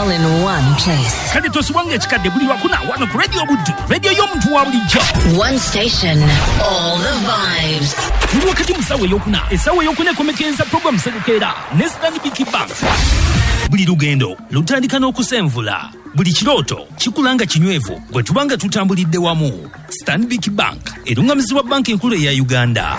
all in one place. Kale tosubwange chikadde buli wakuna wano ku Radio Buddu, radio y'omuntu wa bulijjo. One station, all the vibes. Buli wakati musawe y'okuna, esawe y'okuna ekomekeza program Sedukeera ne Stanbic Bank. Buli lugendo lutandika n'okusenvula. Buli kirooto kikulanga kinywevu gwe tubanga tutambulidde wamu. Stanbic Bank erungamizibwa banka enkulu eya Uganda.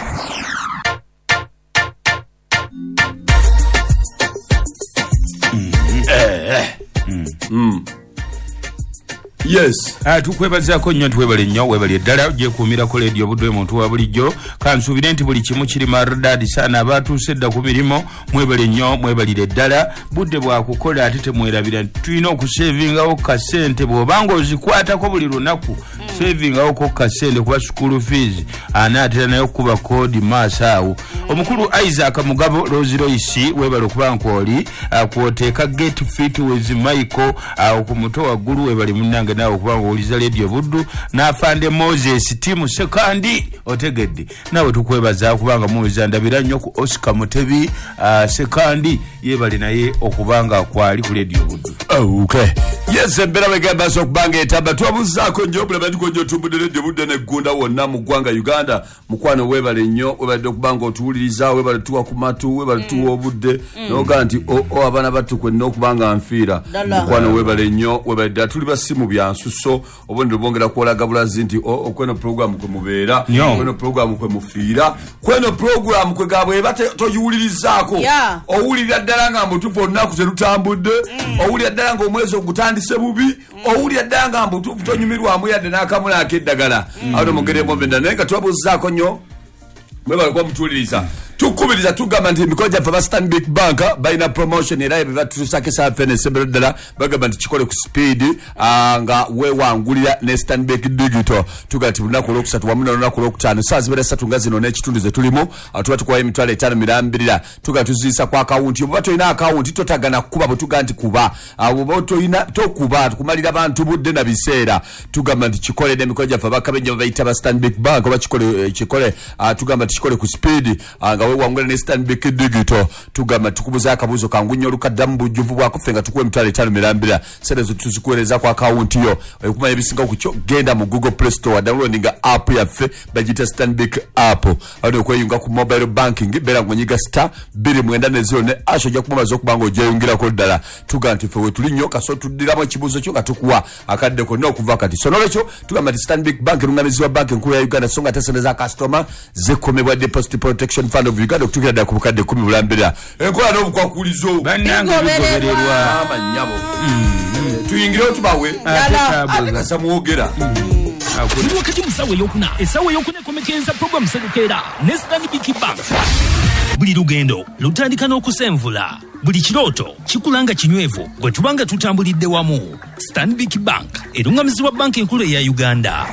Yes. Tukwebazaako nnyo twebale nnyo webali eddala gyekuumira ko Radio Buddu omuntu wa bulijjo kansuubire nti buli kimu kiri maridadi sana abatuuse edda ku mirimu mwebale nnyo mwebalire eddala budde bwakukola ate temwerabira tulina okusevingawo kasente bw'obanga ozikwatako buli lunaku savingawoko kasente kuba school fees anaatera nayo kuba kodi maaso awo omukulu Isaac Mugabo Rose Royce webale okuba nkwoli kwoteeka get fit with Michael ku muto waggulu webali munnange nawe okuba ng'oliza Radio Buddu n'afande Moses timu sekandi otegedde nawe tukwebaza kubanga muweza ndabira nnyo ku Oscar Mutebi sekandi yebali naye okubanga kwali ku Radio Buddu. Okay. Yes, mbera wegamba okubanga etaba twabuzaako nnyo bulaba ndikonjo tumbudde Radio Buddu ne gunda wonna mu ggwanga Uganda mukwano webale nnyo webadde okubanga otuwuliriza webale tuwa ku matu webale tuwa obudde noga nti abaana batukwe n'okubanga nfiira mukwano webale nnyo webadde tuli basimu byansuso obundi bongera kwolaga bulazi nti okweno program kwe mubeera kweno program kwe mufiira kweno program kwe gabwe bate toyiwulirizaako owulira ddala nga mbutufu olunaku zerutambudde owulira ddala nga omwezi ogutandise bubi owulira ddala nga mbutufu tonyumirwamu yadde n'akamula ak'eddagala awo nomugeremu mbenda naye nga twabuuzaako nnyo mwebale kuba mutuwuliriza tukubiriza tugamba nti emikono gyaffe aba Stanbic Bank balina promotion era ebyo batusakisa fene esembero ddala bagamba nti kikole ku speed nga weewangulira ne Stanbic Digital tugamba nti lunaku olwokusatu wamu n'olunaku olwokutaano saa zibeera 3 nga zino n'ekitundu ze tulimu tuba tukuwayo emitwalo 5 mirambirira tugamba tuziisa ku akawunti oba tolina akawunti totagana kukuba bwe tugamba nti kuba oba tolina tokuba tukumalira abantu budde na biseera tugamba nti kikole n'emikono gyaffe abakabenja bayita ba Stanbic Bank oba kikole tugamba nti kikole ku speed nga wewangula ne Stanbic Digital tugamba tukubuza akabuzo kangu nnyo olukaddamu bujjuvu bwako ffe nga tukuwa emitwalo 5 mirambira serezo tuzikuweereza ku akawunti yo okumanya ebisinga ku kyo genda mu Google Play Store downloadinga app yaffe bagita Stanbic app awo okweyunga ku mobile banking beera ngonyiga *290 ne asho ojja kumubaza okubanga ojjayungirako ddala tugamba nti ffe we tuli nnyo kaso tuddiramu ekibuuzo kyo nga tukuwa akadde konna okuva kati so nolwekyo tugamba nti Stanbic Bank erungamizibwa banka enkulu ya Uganda so nga tesendeza customer zekomebwa Deposit Protection Fund of Uganda okutukira ddala ku bukadde 10 bulambira enkola n'obukwakulizo bannange bigobererwa amanyabo tuyingirewo tubawe ate kasamwogera buli wakati musawe y'okuna esawe y'okuna ekomekeza program Sedukeera ne Stanbic Bank. Buli lugendo lutandika n'okusenvula. Buli kirooto kikulanga kinywevu gwe tubanga tutambulidde wamu. Stanbic Bank erungamizibwa banka enkulu eya Uganda.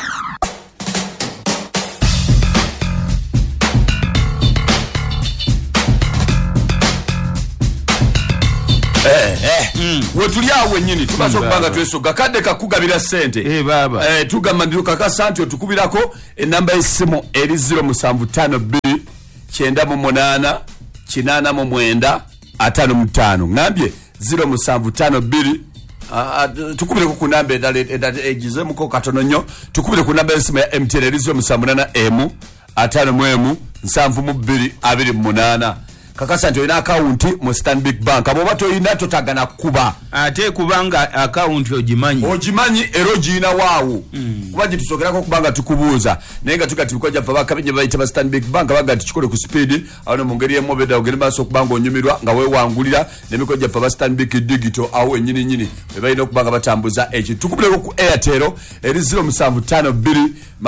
wetuli awo wennyini tubaza okubanga twesoga kadde kakugabira sente baba tugamba ndiro kakasa nti otukubirako enamba y'essimu eri 0752 988 889 55 ngambye 0752 tukubireko ku namba egizemuko katono nnyo tukubire ku namba y'essimu ya MTN eri 0788 5 7 28 kakasa nti olina akawunti mu Stanbic Bank aboba toyina totagana kuba ate kubanga akawunti ogimanyi era ogiyina waawo kuba gitusogerako kubanga tukubuuza naye nga tugati bikoja gyaffe abakabenje bayita ba Stanbic Bank baga nti kikole ku speed awo mu ngeri y'emu obedda ogende maaso okubanga onyumirwa nga weewangulira n'emikono gyaffe aba Stanbic Digital awo ennyini be balina okubanga batambuza eki tukubuleko ku Airtel eri 0752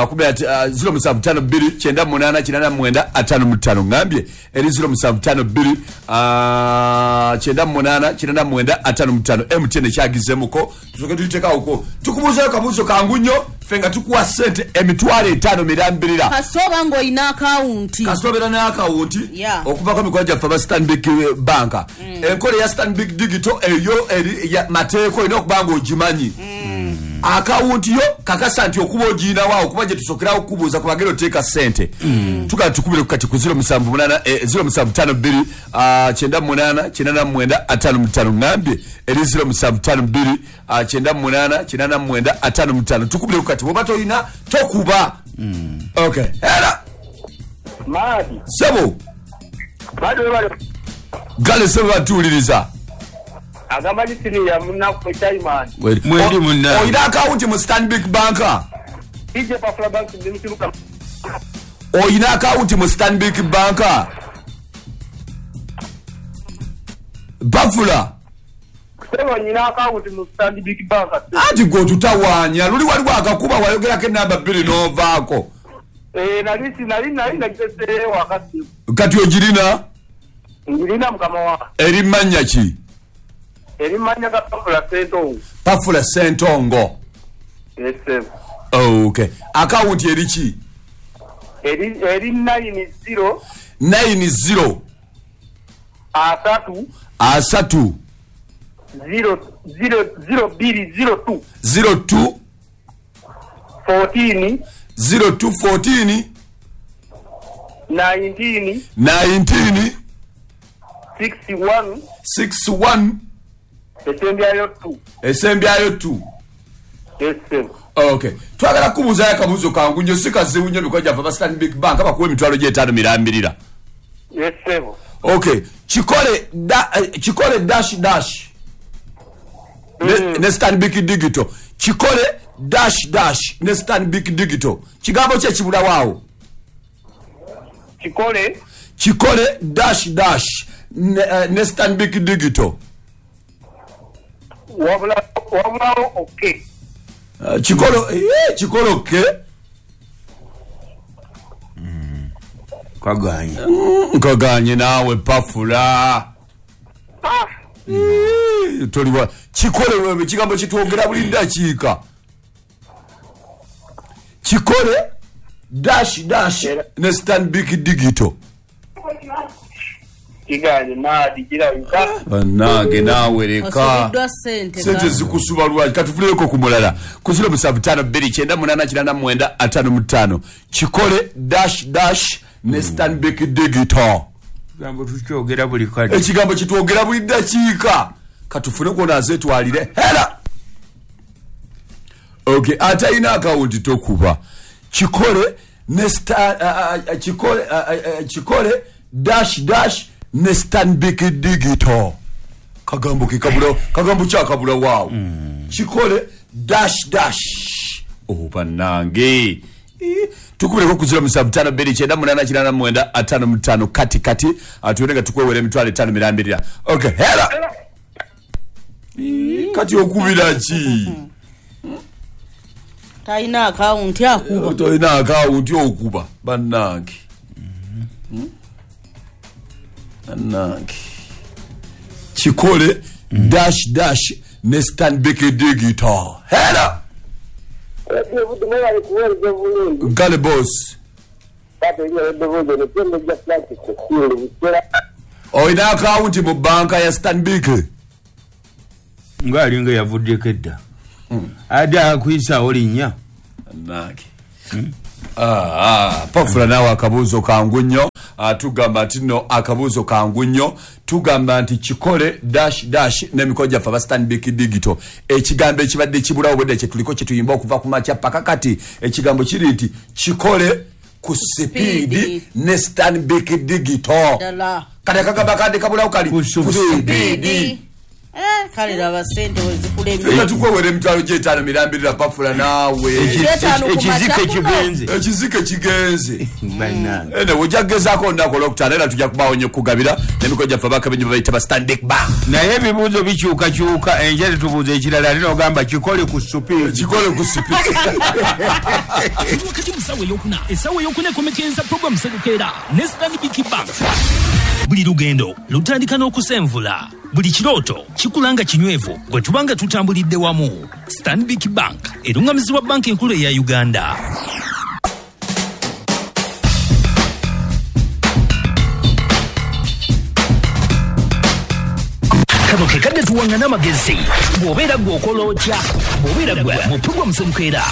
988 ngambye eri 0752 988 MTN kyagizemuko tusoke tuyitekawo ko tukubuzayo kabuzo kangu nnyo ffe nga tukuwa sente emitwalo 5 mirambirira kasoba ng'olina akawunti kasobera n'akawunti okuvako emikono gyaffe aba Stanbic Bank enkola ya Stanbic Digital eyo eri mateeko olina okuba nga ogimanyi akawunti yo kakasa nti okuba ogina waawo kuba gye tusokerawo kubuuza ku bagero teeka ssente tukala tukubire kati ku 075 98 ngambye eri 075 tukubire kati woba toyina tokuba okay era Madi sebo gale sebo batuuliriza agamba litini ya munaku Chaiman mwendi munna oyina akawunti mu Stanbic Bank ije Pafula Bank ndimutiruka oyina akawunti mu Stanbic Bank Pafula sebo nyina akawunti mu Stanbic Bank ati gwe tutawanya luli waliwo akakuba wayogerako enamba 2 n'ovaako nali nagese wakati kati ogirina ngirina mukama wa erimanya ki erimanya ga Pafula Sentongo yes okay akawunti eri ki eri 90 90 asatu 0202 02 14 0214 19 61 esembyayo 2 yes okay twagala kubuuza akabuuzo kangu nnyo sikazibu nnyo bikoja ava Stanbic Bank abakuwa emitwalo gy'etaano mirambirira yes okay chikole dash ne Stanbic Digital chikole dash ne Stanbic Digital kigambo kye kibula waawo chikole dash ne Stanbic Digital wabula okay chikolo okay kaganye nawe Pafula toliwa chikole wewe kigambo kitwogera buli dakiika chikole dash ne Stanbic Digital kiganye Madi kirabika banange nawe leka sente zikusuba lwaji katuvuleko ku mulala ku 075 chikole dash ne Stanbic Digital gambo tukyogera buli kati ekigambo kitwogera buli dakiika katufune kwona azetwalire hera okay atayina akawunti tokuba chikole ne chikole dash ne Stanbic Digital kagambo kyakabula waawo chikole dash banange tukubireko ku 075 kati atuwenga tukwewera emitwalo 5 mirambirira okay hera kati okubira ki tayina akawunti akuba toyina akawunti okuba banange chikole dash ne Stanbic Digital hera gale boss oyina akawunti mu banka ya Stanbic ngaalinga yavuddeko edda ate akwisawo linnya Pafula nawe akabuuzo kangu nnyo tugamba nti no akabuuzo kangu nnyo tugamba nti chikole dash n'emikono gyaffe aba Stanbic Digital ekigambo ekibadde kibulawo bwedde kye tuliko kye tuyimba okuva ku makya paka kati ekigambo kiri nti chikole ku sipiidi ne Stanbic Digital kati akagamba kandi kabulawo kali ku sipiidi kale laba sente wezikulemye tukwewera emitwalo gy'etaano mirambirira Pafula naawe ekizike kigenze ene wojagezaako nakola okutaano era tujja kubawo nnyo okugabira n'emikono gyaffe abakabenyi babayita ba Stanbic Bank naye ebibuuzo bikyukakyuka enja tetubuuza ekirala ate n'ogamba kikole ku supiidi wakati musawo eyokuna esawo eyokuna ekomekeza program sedukeera ne Stanbic Bank buli lugendo lutandika n'okusenvula buli kirooto kikulanga kinywevu bwe tubanga tutambulidde wamu Stanbic Bank erungamizibwa banka enkulu eya Uganda. kano ke kadde tuwangana amagezi bw'obeera gwe okola otya bw'obeera gwe mu program Semukeera.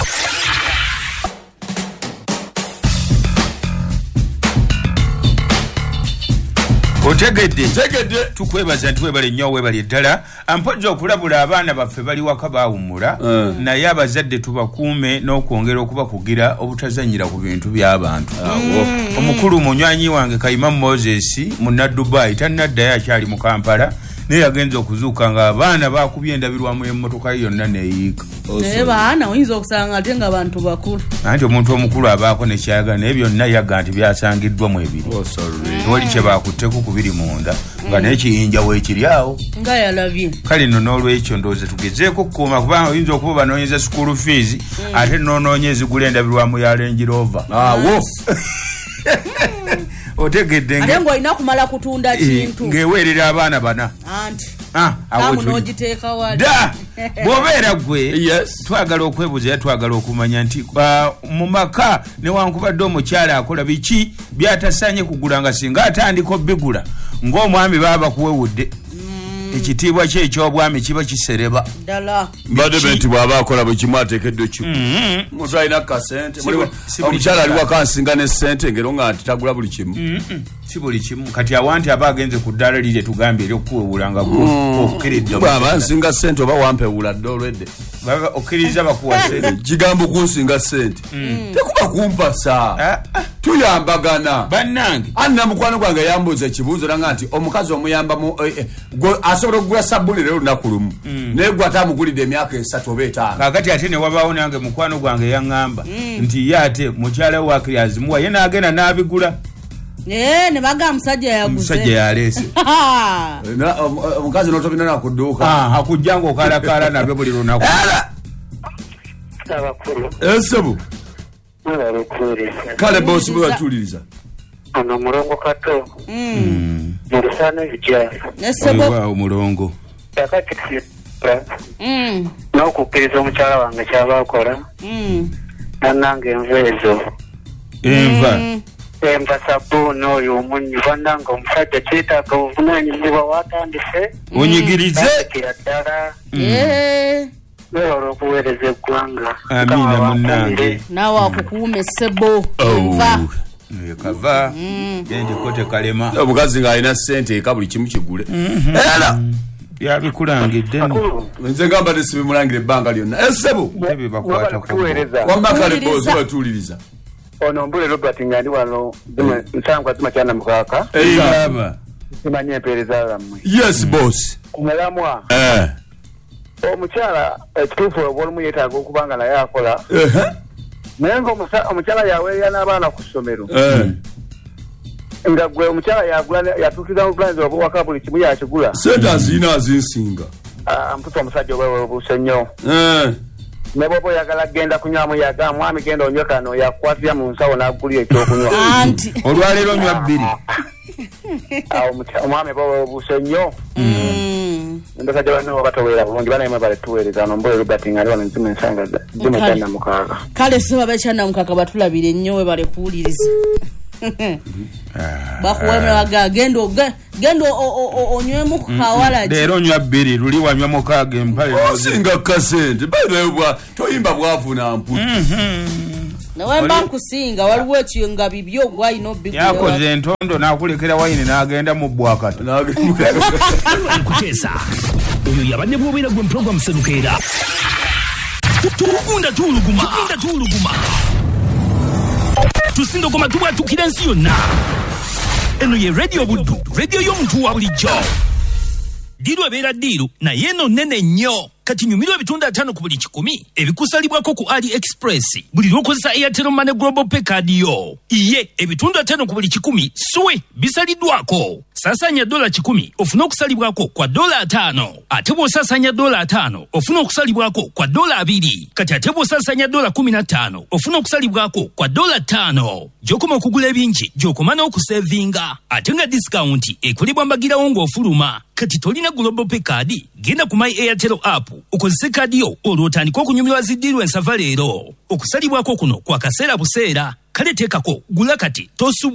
otegedde tukwebaza ntwebale nnyo webali ddala ampojja okulabula abaana baffe bali waka baawummula naye abazadde tubakuume n'okwongera okubakugira obutazanyira ku bintu by'abantu. omukulu munywanyi wange Kayima Moses munna Dubai tannaddayo akyali mu Kampala naye yagenza okuzuuka nga abaana bakubye endabirwamu y'emmotoka yonna neeyiika. naye baana oyinza okusanga ate nga bantu bakulu anti omuntu omukulu abaako nekyayagala naye byonna yagga nti byasangiddwamu ebiri tewali kye bakutteko ku biri munda nga n'ekiyinja weekiri awo nga yalabye. kale nno n'olwekyo ndowooza tugezeeko okukuuma kubanga oyinza okuba banoonyeza school fees ate noonoonye ezigula endabirwamu ya Range Rover. otegedde ate ng'olina kumala kutunda kintu ng'eweerera abaana bana anti awo n'ogiteeka wali da bw'obeera gwe twagala okwebuuza era twagala okumanya nti mu maka newankubadde omukyala akola biki byatasaanye kugula nga singa atandika obbigula ng'omwami baba bakuwewudde ekitiibwa kye eky'obwami kiba kisereba ddala. mbadde benti bw'aba akola bwe kimu ateekeddwa kimu omuntu alina kasente omukyala ali waka nsinga ne ssente ngero nga nti tagula buli kimu si buli kimu kati awanti aba agenze ku ddaala liri tugambye ery'okuwewula nga okkiridde bw'aba nsinga ssente oba wampewula dde olwedde okkiriza bakuwa ssente kigambo kunsinga ssente tekuba kumpasa tuyambagana bannange. anna mukwano gwange yambuuza ekibuuzo nanga nti omukazi omuyambamu asobola okugula sabbuni leero lunaku lumu naye gwe ate amugulidde emyaka 3 oba 5. kaakati ate ne wabaawo nange mukwano gwange yaŋŋamba nti ye ate mukyala we wakiri azimuwa ye n'agenda n'abigula ne baga musajja yaguze yaleese omukazi n'otobina nakudduuka akujja ng'okalakala nabyo buli lunaku. esebu kale bosi bwe batuuliriza ono mulongo kato mu lusaano ebijala omulongo kakati n'okukkiriza omukyala wange kyaba akola nannanga enva ezo enva sabbuuni oyo omunyu bannanga omusajja kyetaaga obuvunanyizibwa watandise onyigirize ddala olw'okuweereza eggwanga. amina munnange naawe akukuuma essebo enva kava gendiko tekalema omukazi ng'alina ssente eka buli kimu kigule era yabikulangidde nze ngamba tesibimulangire ebbanga lyonna esebo wamba kale bozi batuuliriza ono mbule Robert nga ndi wano nsangwa zima kyana mukaaka baba simanye empeereza zammwe. yes boss kumulamwa omukyala ekituufu obwolumu yeetaaga okuba nga naye akola naye nga omukyala yaweerera n'abaana ku ssomero nga gwe omukyala yatuukiriza mu plans oba waka buli kimu yakigula sente azirina azinsinga mputa omusajja oba webuuse nnyo ne bwoba oyagala genda kunywamu yaga mwami genda onywe kano yakukwatira mu nsawo n'agulira ekyokunywa olwaleero onywa 2 awo omwami bwoba webuuse nnyo ndasajja bano batoweera bulungi banaimwe baletuweereza no mbole Robert nga ali wano nzimu ensanga zimu kyana mukaaga kale siba bekyana mukaaga batulabire nnyo we balekuwuliriza bakuwemewaga genda onywemu kawalagi leero onywa 2 luli wanywa mukaaga empale osinga kasente bainayo toyimba bwavuna mputu nawemba nkusinga waliwo ekyo nga bibyo gwalina obbigula yakoze entondo n'akulekera wayini n'agenda mu bwakata nkuteesa oyo yabadde bw'obeera gwe program Semukeera tugunda tuuluguma tusindogoma tubwatukira ensi yonna eno ye radio buddu radio y'omuntu wa bulijjo diru ebeera diru naye eno nnene nnyo kati nyumirwa ebitundu 5 ku buli 100 ebikusalibwako ku AliExpress buli lw'okozesa Airtel Money Global Pay Card yo iye ebitundu 5 ku buli 100 swe bisaliddwako sasanya $10 ofuna okusalibwako kwa $5 ate bw'osasanya $5 ofuna okusalibwako kwa $2 kati ate bw'osasanya $15 ofuna okusalibwako kwa $5 gy'okoma okugula ebingi gy'okoma n'okusevinga ate nga discount ekolebwa mbagirawo ng'ofuluma kati tolina Global Pay Card genda ku My Airtel app ukozese kadi yo olwotandika okunyumirwa ziddirwa ensava leero okusalibwako kuno kwa kaseera buseera kale teekako gula kati tosubwa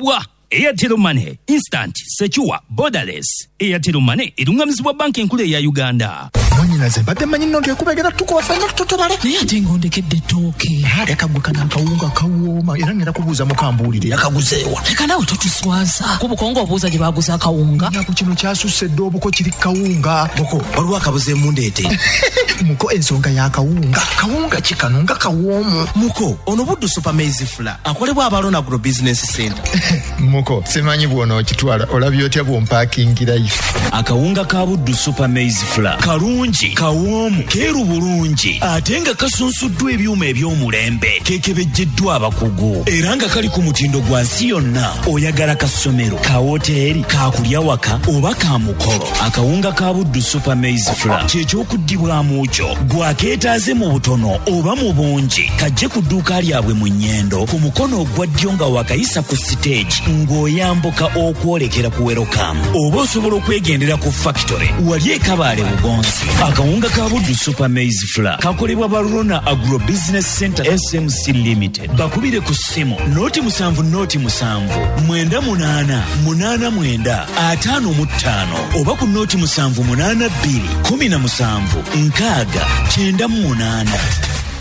Airtel Money, instant, secure, borderless. Airtel Money erungamizibwa banka enkulu eya Uganda. Mwanyinaze badde manyi nno ndekubegera tuko fena tutobale. Naye ate ng'ondekedde ettooke. Leka gwe kana akawunga kawooma era ngenda kubuuza mukambuulire yakaguzeewa. Leka naawe totuswaza. Ku bukongo obuuza gye baaguza akawunga. Naku kino kyasusse dde obuko kiri kawunga. Muko waliwo akabuze mundeete. Muko ensonga y'akawunga. Kawunga kikano nga kawoomu. Muko ono Buddu Super Maize Flour akolebwa Abalona Agro Business Center. Muko simanyi bw'onookitwala olabye otya bw'ompaakingirayo. Akawunga ka Buddu Super Maize Flour kalungi kawoomu keeru bulungi ate nga kasunsuddwa ebyuma eby'omulembe keekebejjeddwa abakugu era nga kali ku mutindo gwa nsi yonna oyagala ka ssomero ka woteeri ka kulya waka oba ka mukolo. Akawunga ka Buddu Super Maize Flour kyekyokuddibwamu kyo gwakeetaaze mu butono oba mu bungi kajje ku dduuka lyabwe mu Nnyendo ku mukono ogwa ddyo nga wakayisa ku siteegi ng'oyambuka okwolekera ku Welcome oba osobola okwegendera ku factory wali e Kabaale Bugonzi. Akawunga ka Buddu Super Maize Flour kakolebwa Balona Agro Business Center SMC Limited. Bakubire ku ssimu noti 7 9 8 5 oba ku noti 7 8 2 17 6 9 8.